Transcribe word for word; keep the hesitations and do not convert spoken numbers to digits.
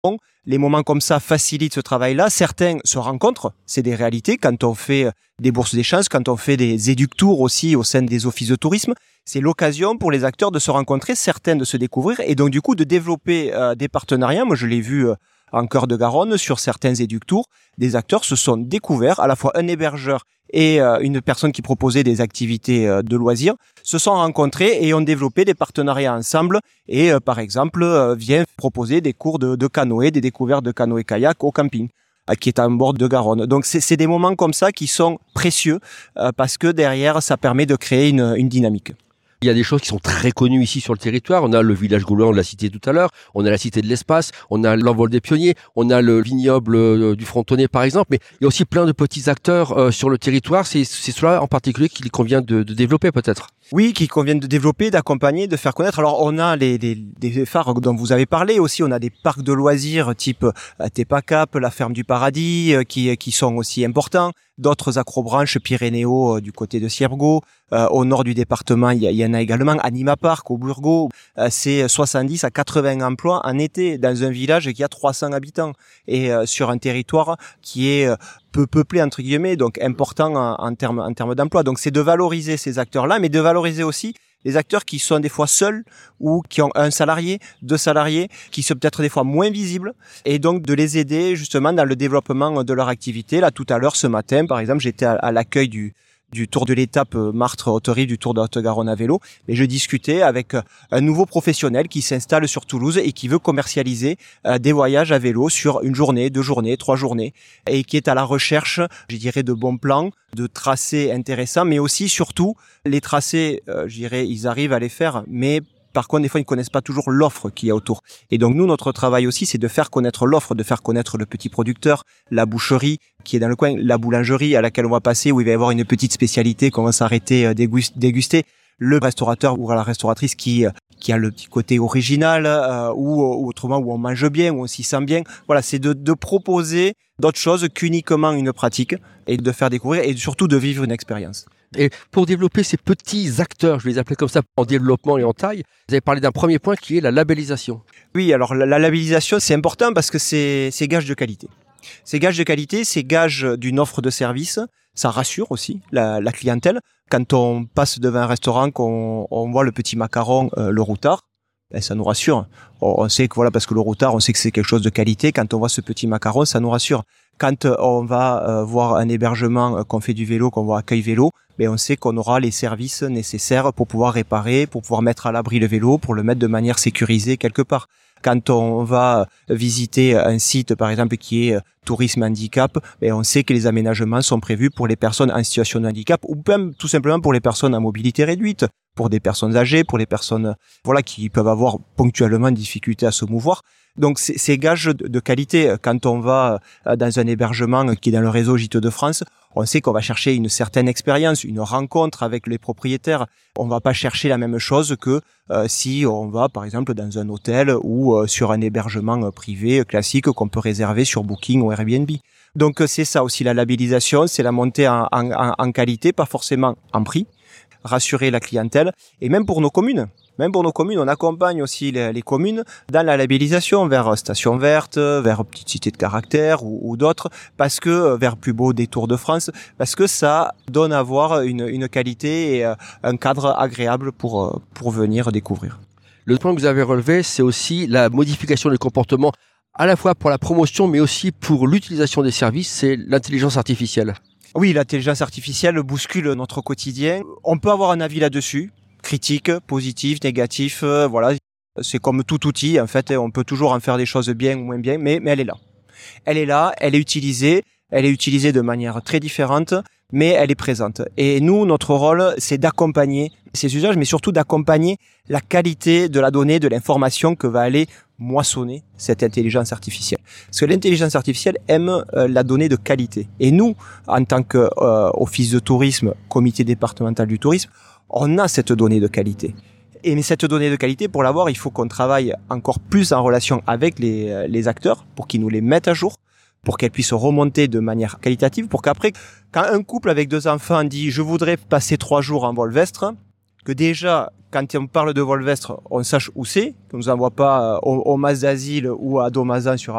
Les moments comme ça facilitent ce travail-là. Certains se rencontrent, c'est des réalités. Quand on fait des bourses d'échange, quand on fait des éductours aussi au sein des offices de tourisme, c'est l'occasion pour les acteurs de se rencontrer, certains de se découvrir et donc du coup de développer euh, des partenariats. Moi, je l'ai vu euh, en Cœur de Garonne sur certains éductours. Des acteurs se sont découverts, à la fois un hébergeur et euh, une personne qui proposait des activités euh, de loisirs, se sont rencontrés et ont développé des partenariats ensemble et euh, par exemple euh, vient proposer des cours de, de canoë, des découvertes de canoë-kayak au camping euh, qui est à bord de Garonne. Donc c'est, c'est des moments comme ça qui sont précieux euh, parce que derrière ça permet de créer une, une dynamique. Il y a des choses qui sont très connues ici sur le territoire. On a le village gaulois, on l'a cité tout à l'heure. On a la cité de l'espace. On a l'envol des pionniers. On a le vignoble euh, du Frontonnet, par exemple. Mais il y a aussi plein de petits acteurs euh, sur le territoire. C'est, c'est cela en particulier qu'il convient de, de développer, peut-être. Oui, qui convient de développer, d'accompagner, de faire connaître. Alors, on a les, les, les phares dont vous avez parlé aussi. On a des parcs de loisirs type euh, Tepacap, la Ferme du Paradis, euh, qui, qui sont aussi importants. D'autres acrobranches pyrénéaux euh, du côté de Ciergo. Euh, au nord du département, il y, il y en a également. Anima Park au Burgo. Euh, c'est soixante-dix à quatre-vingts emplois en été dans un village qui a trois cents habitants et euh, sur un territoire qui est euh, peu peuplé entre guillemets, donc important en, en termes en termes d'emploi. Donc c'est de valoriser ces acteurs-là, mais de valoriser aussi les acteurs qui sont des fois seuls ou qui ont un salarié, deux salariés, qui sont peut-être des fois moins visibles, et donc de les aider justement dans le développement de leur activité. Là, tout à l'heure, ce matin, par exemple, j'étais à, à l'accueil du du Tour de l'étape Martres-Haute-Rive, du Tour de Haute-Garonne à vélo, mais je discutais avec un nouveau professionnel qui s'installe sur Toulouse et qui veut commercialiser euh, des voyages à vélo sur une journée, deux journées, trois journées, et qui est à la recherche, je dirais, de bons plans, de tracés intéressants, mais aussi, surtout, les tracés, euh, je dirais, ils arrivent à les faire, mais par contre, des fois, ils ne connaissent pas toujours l'offre qu'il y a autour. Et donc, nous, notre travail aussi, c'est de faire connaître l'offre, de faire connaître le petit producteur, la boucherie qui est dans le coin, la boulangerie à laquelle on va passer, où il va y avoir une petite spécialité qu'on va s'arrêter déguster, le restaurateur ou la restauratrice qui qui a le petit côté original, euh, ou, ou autrement où on mange bien, où on s'y sent bien. Voilà, c'est de, de proposer d'autres choses qu'uniquement une pratique et de faire découvrir et surtout de vivre une expérience. Et pour développer ces petits acteurs, je vais les appeler comme ça, en développement et en taille, vous avez parlé d'un premier point qui est la labellisation. Oui, alors la, la labellisation, c'est important parce que c'est, c'est gage de qualité. C'est gage de qualité, c'est gage d'une offre de service. Ça rassure aussi la, la clientèle. Quand on passe devant un restaurant, qu'on on voit le petit macaron, euh, le routard, ben ça nous rassure. On, on sait que voilà, parce que le routard, on sait que c'est quelque chose de qualité. Quand on voit ce petit macaron, ça nous rassure. Quand euh, on va euh, voir un hébergement, euh, qu'on fait du vélo, qu'on voit accueil vélo, ben on sait qu'on aura les services nécessaires pour pouvoir réparer, pour pouvoir mettre à l'abri le vélo, pour le mettre de manière sécurisée quelque part. Quand on va visiter un site, par exemple, qui est tourisme handicap, ben on sait que les aménagements sont prévus pour les personnes en situation de handicap ou même tout simplement pour les personnes à mobilité réduite, pour des personnes âgées, pour les personnes voilà qui peuvent avoir ponctuellement des difficultés à se mouvoir. Donc c'est, c'est gage de qualité. Quand on va dans un hébergement qui est dans le réseau Gîtes de France, on sait qu'on va chercher une certaine expérience, une rencontre avec les propriétaires. On va pas chercher la même chose que euh, si on va par exemple dans un hôtel ou euh, sur un hébergement euh, privé classique qu'on peut réserver sur Booking ou Airbnb. Donc euh, c'est ça aussi la labellisation, c'est la montée en, en, en qualité, pas forcément en prix. Rassurer la clientèle et même pour nos communes. Même pour nos communes, on accompagne aussi les, les communes dans la labellisation vers Station Verte, vers Petite Cité de Caractère ou, ou d'autres, parce que vers Plus Beau des Tours de France, parce que ça donne à voir une, une qualité et un cadre agréable pour, pour venir découvrir. Le point que vous avez relevé, c'est aussi la modification des comportements, à la fois pour la promotion, mais aussi pour l'utilisation des services, c'est l'intelligence artificielle. Oui, l'intelligence artificielle bouscule notre quotidien. On peut avoir un avis là-dessus, critique, positif, négatif, euh, voilà. C'est comme tout outil, en fait, on peut toujours en faire des choses bien ou moins bien, mais, mais elle est là. Elle est là, elle est utilisée, elle est utilisée de manière très différente, mais elle est présente. Et nous, notre rôle, c'est d'accompagner ces usages, mais surtout d'accompagner la qualité de la donnée, de l'information que va aller moissonner cette intelligence artificielle. Parce que l'intelligence artificielle aime euh, la donnée de qualité. Et nous, en tant qu'office euh, de tourisme, comité départemental du tourisme, on a cette donnée de qualité. Et mais cette donnée de qualité, pour l'avoir, il faut qu'on travaille encore plus en relation avec les, les acteurs pour qu'ils nous les mettent à jour, pour qu'elles puissent remonter de manière qualitative, pour qu'après, quand un couple avec deux enfants dit « je voudrais passer trois jours en Volvestre », que déjà, quand on parle de Volvestre, on sache où c'est, qu'on nous envoie pas au, au Mas d'Asile ou à Domazan sur